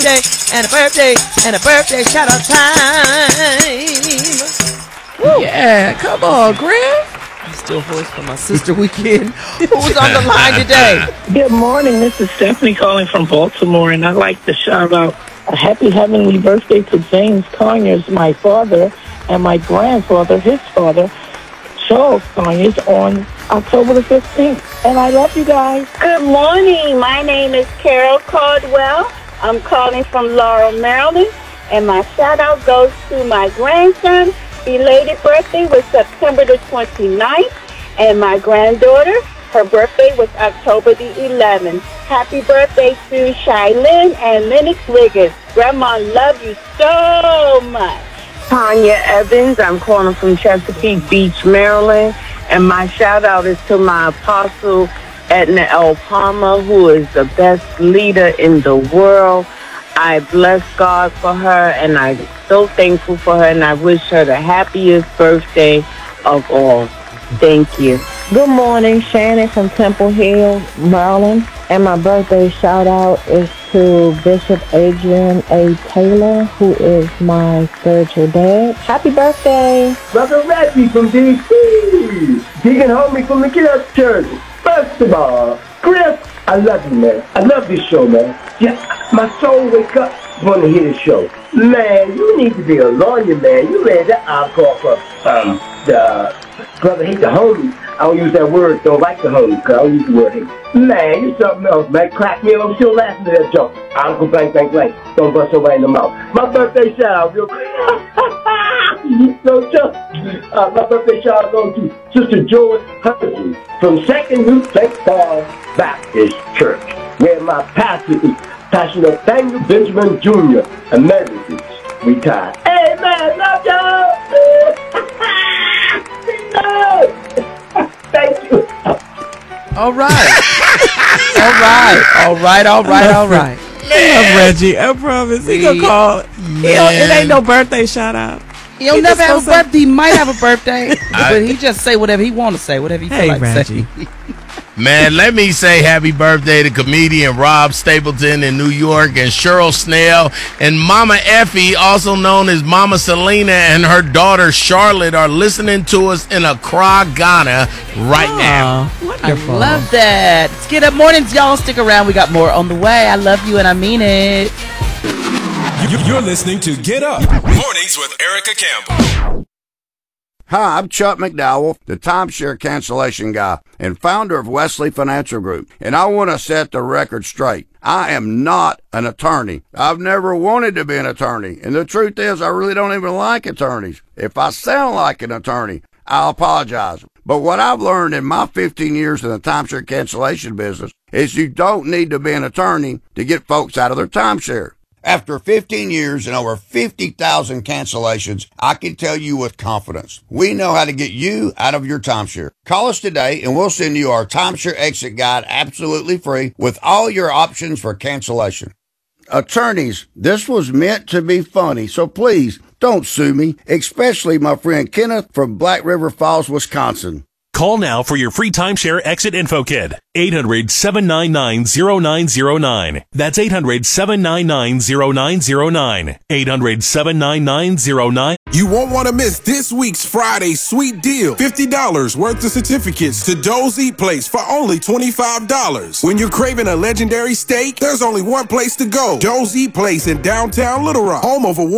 birthday, and a birthday, and a birthday shout out time. Woo. Yeah, come on, Griff. Still voice for my sister weekend. Who's on the line today? Good morning. This is Stephanie calling from Baltimore, and I'd like to shout out a happy heavenly birthday to James Conyers, my father, and my grandfather, his father, Charles Conyers, on October the 15th. And I love you guys. Good morning. My name is Carol Caldwell. I'm calling from Laurel, Maryland, and my shout out goes to my grandson. Belated birthday was September the 29th, and my granddaughter, her birthday was October the 11th. Happy birthday to Shylin and Lennox Wiggins. Grandma loves you so much. Tanya Evans, I'm calling from Chesapeake Beach, Maryland, and my shout out is to my apostle, Edna L. Palmer, who is the best leader in the world. I bless God for her, and I'm so thankful for her, and I wish her the happiest birthday of all. Thank you. Good morning, Shannon from Temple Hill, Maryland, and my birthday shout out is to Bishop Adrian A. Taylor, who is my spiritual dad. Happy birthday. Brother Reggie from D.C. Deacon Homie from the Get Up Church. First of all, Chris, I love you, man. I love this show, man. Yeah, my soul wake up want to hear the show. Man, you need to be a lawyer, man. You read that encore for the brother hate the homies. I don't use that word, don't like the homies, because I don't use the word hate. Man, you something else, man. Crack me up, I'm still laughing at that joke. Uncle blank, blank, blank. Don't bust somebody in the mouth. My birthday shout out, real quick. So just, my birthday shout out goes to Sister Joy Hudson from Second Root St. Paul Baptist Church, where my pastor is Pastor Nathaniel Benjamin Jr., Emeritus, retired. Hey, man, love y'all! Thank you. All right. All right. Love Reggie. I promise. He gonna call. It ain't no birthday shout out. He'll never have a birthday. He might have a birthday, but he just say whatever he want to say, whatever he feel like Reggie. saying. Man, let me say happy birthday to comedian Rob Stapleton in New York, and Cheryl Snell and Mama Effie, also known as Mama Selena, and her daughter Charlotte are listening to us in Accra, Ghana right now. Wonderful. I love that. Let's get up mornings, y'all. Stick around. We got more on the way. I love you and I mean it. You're listening to Get Up Mornings with Erica Campbell. Hi, I'm Chuck McDowell, the timeshare cancellation guy and founder of Wesley Financial Group, and I want to set the record straight. I am not an attorney. I've never wanted to be an attorney, and the truth is I really don't even like attorneys. If I sound like an attorney, I'll apologize. But what I've learned in my 15 years in the timeshare cancellation business is you don't need to be an attorney to get folks out of their timeshare. After 15 years and over 50,000 cancellations, I can tell you with confidence, we know how to get you out of your timeshare. Call us today and we'll send you our timeshare exit guide absolutely free with all your options for cancellation. Attorneys, this was meant to be funny, so please don't sue me, especially my friend Kenneth from Black River Falls, Wisconsin. Call now for your free timeshare exit info kit. 800-799-0909. That's 800-799-0909. 800-799-0909. You won't want to miss this week's Friday sweet deal. $50 worth of certificates to Doe's Eat Place for only $25. When you're craving a legendary steak, there's only one place to go. Doe's Eat Place in downtown Little Rock, home of